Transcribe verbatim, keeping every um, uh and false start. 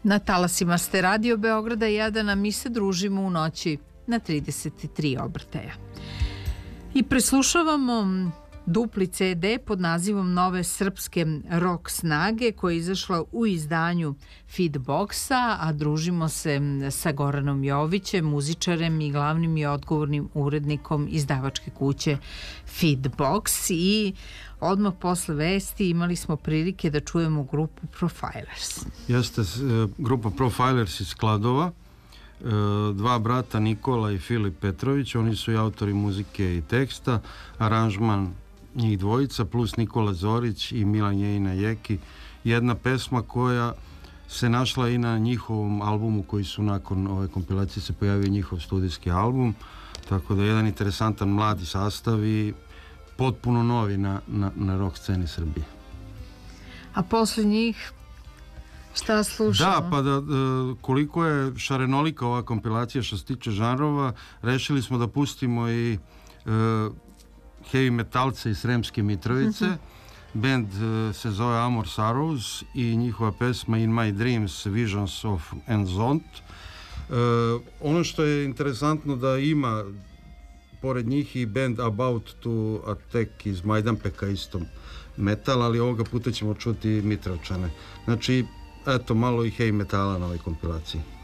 Na talasima ste Radio Beograda jedan, a mi se družimo u noći na trideset tri obrtaja. I preslušavamo dupli ce de pod nazivom Nove srpske rock snage, koja je izašla u izdanju Feedboxa, a družimo se sa Goranom Jovićem, muzičarem i glavnim i odgovornim urednikom izdavačke kuće Feedbox. I odmah posle vesti imali smo prilike da čujemo grupu Profilers. Jeste grupa Profilers iz Kladova, dva brata Nikola i Filip Petrović, oni su i autori muzike i teksta, aranžman njih dvojica plus Nikola Zorić i Milan Jejina Jeki. Jedna pesma koja se našla i na njihovom albumu koji su nakon ove kompilacije se pojavio njihov studijski album, tako da je jedan interesantan mladi sastav i potpuno novi na, na, na rock sceni Srbije. A posle njih šta slušamo? Da, pa da, koliko je šarenolika ova kompilacija što se tiče žanrova, rešili smo da pustimo i e, heavy metalce iz Sremske Mitrovice. Mm-hmm. Band e, se zove Amor Sorrows i njihova pesma In My Dreams Visions of Enzont. E, ono što je interesantno da ima pored njih i band About to Attack iz Majdanpeka, isto metal, ali ovoga puta ćemo čuti Mitrovčane. Znači, eto, malo i heavy metala na ovoj kompilaciji.